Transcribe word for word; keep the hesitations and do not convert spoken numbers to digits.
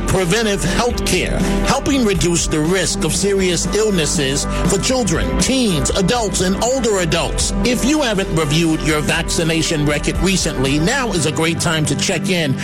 preventive health care, helping reduce the risk of serious illnesses for children, teens, adults, and older adults. If you haven't reviewed your vaccination record recently, now is a great time to check in